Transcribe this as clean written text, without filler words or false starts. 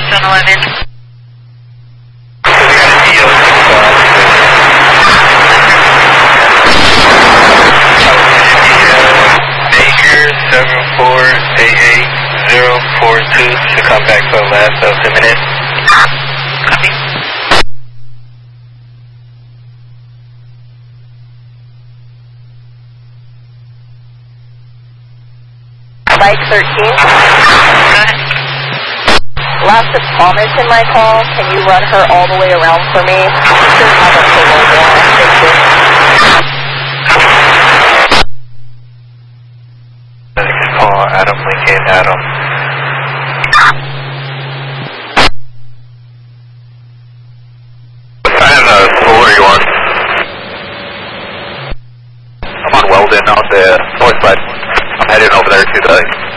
11. Major 7488042 to come back for the last 2 minutes. Copy. Mike 13. Go ahead. Last installment in my call, can you run her all the way around for me? Should have a total more. Thank you. Call Adam Lincoln, Adam. What kind of school are you on? I'm on Weldon on the north side. I'm heading over there to the